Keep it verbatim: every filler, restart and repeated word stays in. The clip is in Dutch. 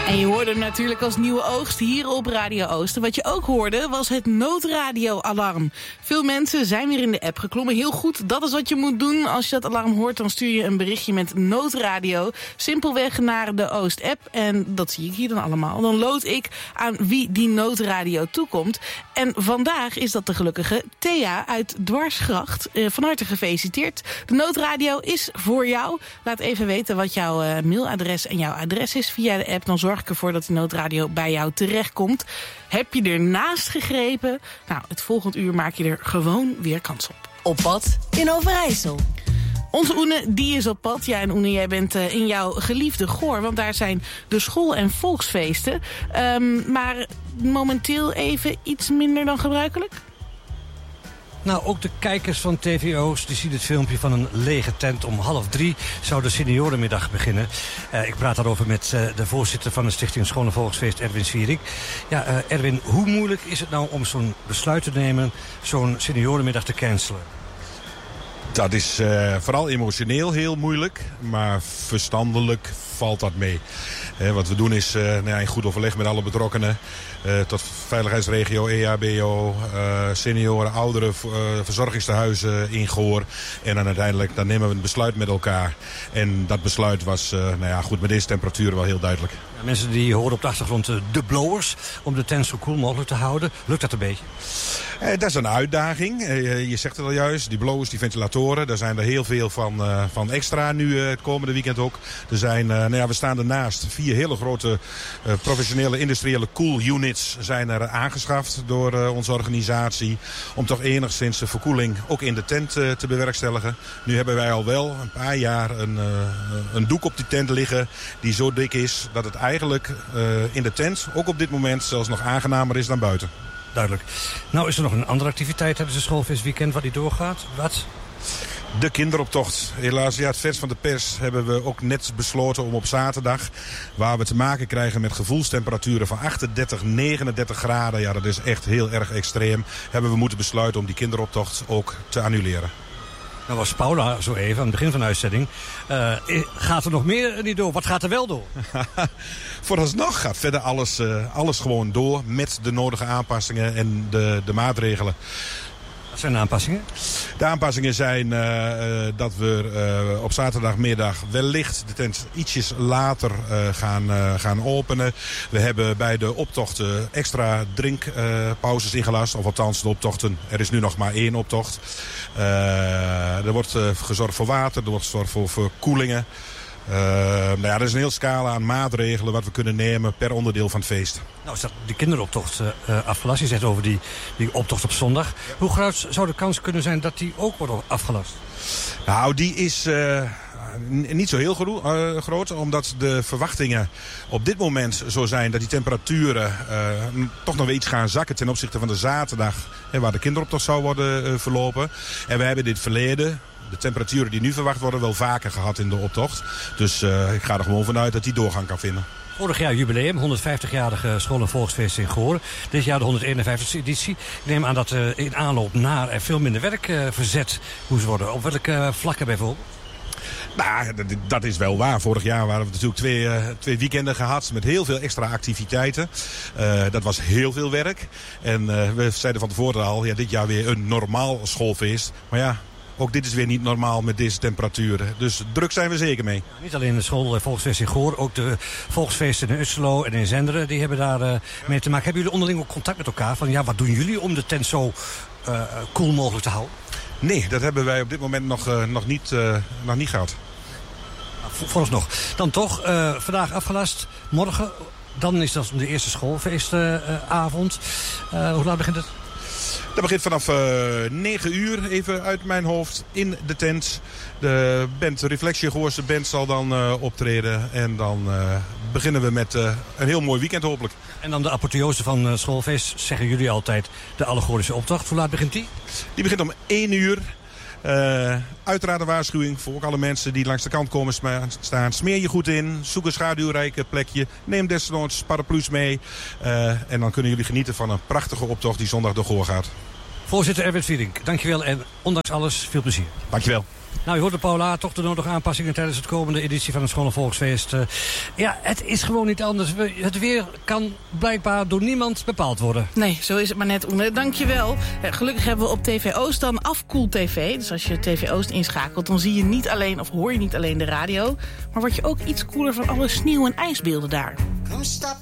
En je hoorde natuurlijk als nieuwe oogst hier op Radio Oosten. Wat je ook hoorde was het noodradio-alarm. Veel mensen zijn weer in de app geklommen. Heel goed, dat is wat je moet doen. Als je dat alarm hoort, dan stuur je een berichtje met noodradio. Simpelweg naar de Oost-app. En dat zie ik hier dan allemaal. Dan lood ik aan wie die noodradio toekomt. En vandaag is dat de gelukkige Thea uit Dwarsgracht. Uh, van harte gefeliciteerd. De noodradio is voor jou. Laat even weten wat jouw uh, mailadres en jouw adres is via de app. Dan zorg ik ervoor dat die noodradio bij jou terechtkomt. Heb je ernaast gegrepen? Nou, het volgende uur maak je er gewoon weer kans op. Op pad in Overijssel. Onze Oene, die is op pad. Ja, en Oene, jij bent uh, in jouw geliefde Goor. Want daar zijn de school- en volksfeesten. Um, maar momenteel even iets minder dan gebruikelijk? Nou, ook de kijkers van T V Oost die zien het filmpje van een lege tent. Om half drie zou de seniorenmiddag beginnen. Uh, ik praat daarover met uh, de voorzitter van de Stichting School- en Volksfeest, Erwin Swierik. Ja, uh, Erwin, hoe moeilijk is het nou om zo'n besluit te nemen, zo'n seniorenmiddag te cancelen? Dat is uh, vooral emotioneel heel moeilijk, maar verstandelijk valt dat mee. Uh, wat we doen is uh, nou ja, in goed overleg met alle betrokkenen. Uh, tot veiligheidsregio, E H B O, uh, senioren, ouderen, uh, verzorgingstehuizen in Goor. En dan uiteindelijk dan nemen we een besluit met elkaar. En dat besluit was uh, nou ja, goed met deze temperaturen wel heel duidelijk. Ja, mensen die horen op de achtergrond uh, de blowers om de tent zo koel mogelijk te houden. Lukt dat een beetje? Uh, dat is een uitdaging. Uh, je zegt het al juist, die blowers, die ventilatoren. Daar zijn er heel veel van, uh, van extra nu uh, het komende weekend ook. Er zijn, uh, nou ja, we staan ernaast. Vier hele grote uh, professionele industriële cool units zijn er aangeschaft door uh, onze organisatie. Om toch enigszins de verkoeling ook in de tent uh, te bewerkstelligen. Nu hebben wij al wel een paar jaar een, uh, een doek op die tent liggen die zo dik is dat het eigenlijk uh, in de tent ook op dit moment zelfs nog aangenamer is dan buiten. Duidelijk. Nou is er nog een andere activiteit tijdens het schoolfeestweekend wat niet doorgaat. Wat? De kinderoptocht. Helaas, ja, het vers van de pers hebben we ook net besloten om op zaterdag, waar we te maken krijgen met gevoelstemperaturen van achtendertig, negenendertig graden. Ja, dat is echt heel erg extreem. Hebben we moeten besluiten om die kinderoptocht ook te annuleren. Nou was Paula zo even aan het begin van de uitzending. Uh, gaat er nog meer niet door? Wat gaat er wel door? Vooralsnog gaat verder alles, uh, alles gewoon door met de nodige aanpassingen en de, de maatregelen. Wat zijn de aanpassingen? De aanpassingen zijn uh, dat we uh, op zaterdagmiddag wellicht de tent ietsjes later uh, gaan, uh, gaan openen. We hebben bij de optochten extra drinkpauzes uh, ingelast. Of althans de optochten. Er is nu nog maar één optocht. Uh, er wordt uh, gezorgd voor water. Er wordt gezorgd voor verkoelingen. Uh, nou ja, er is een heel scala aan maatregelen wat we kunnen nemen per onderdeel van het feest. Nou is dat die kinderoptocht uh, afgelast. Je zegt over die, die optocht op zondag. Ja. Hoe groot zou de kans kunnen zijn dat die ook wordt afgelast? Nou, die is uh, niet zo heel gro- uh, groot. Omdat de verwachtingen op dit moment zo zijn dat die temperaturen uh, toch nog weer iets gaan zakken ten opzichte van de zaterdag. Hè, waar de kinderoptocht zou worden uh, verlopen. En we hebben dit verleden, de temperaturen die nu verwacht worden, wel vaker gehad in de optocht. Dus uh, ik ga er gewoon vanuit dat die doorgang kan vinden. Vorig jaar jubileum, honderdvijftigjarige school- en volksfeest in Goor. Dit jaar de honderdeenenvijftigste editie. Ik neem aan dat uh, in aanloop naar er veel minder werk uh, verzet moest worden. Op welke uh, vlakken bijvoorbeeld? Nou, dat, dat is wel waar. Vorig jaar waren we natuurlijk twee, uh, twee weekenden gehad met heel veel extra activiteiten. Uh, dat was heel veel werk. En uh, we zeiden van tevoren al, ja, dit jaar weer een normaal schoolfeest. Maar ja, ook dit is weer niet normaal met deze temperaturen. Dus druk zijn we zeker mee. Ja, niet alleen de school- en volksfeest in Goor, ook de volksfeesten in Usselo en in Zenderen, die hebben daar uh, mee te maken. Hebben jullie onderling ook contact met elkaar? Van ja, wat doen jullie om de tent zo uh, cool mogelijk te houden? Nee, dat hebben wij op dit moment nog, uh, nog, niet, uh, nog niet gehad. Nou, vooralsnog. Dan toch, uh, vandaag afgelast. Morgen, dan is dat de eerste schoolfeestavond. Uh, uh, hoe laat begint het? Dat begint vanaf uh, negen uur, even uit mijn hoofd, in de tent. De band Reflection Goorse band zal dan uh, optreden. En dan uh, beginnen we met uh, een heel mooi weekend hopelijk. En dan de apotheose van uh, schoolfeest, zeggen jullie altijd, de allegorische optocht. Hoe laat begint die? Die begint om één uur. Uh, uiteraard een waarschuwing voor ook alle mensen die langs de kant komen staan. Smeer je goed in, zoek een schaduwrijke plekje. Neem desnoods paraplu's mee. Uh, en dan kunnen jullie genieten van een prachtige optocht die zondag door Goor gaat. Voorzitter Erwin Swierik, dankjewel en ondanks alles veel plezier. Dankjewel. Nou, je hoorde Paula, toch de nodige aanpassingen tijdens het komende editie van het Schone Volksfeest. Uh, ja, het is gewoon niet anders. Het weer kan blijkbaar door niemand bepaald worden. Nee, zo is het maar net, Oene. Dankjewel. Uh, gelukkig hebben we op T V Oost dan Afkoel T V. Dus als je T V Oost inschakelt, dan zie je niet alleen of hoor je niet alleen de radio, maar word je ook iets koeler van alle sneeuw- en ijsbeelden daar. Come stop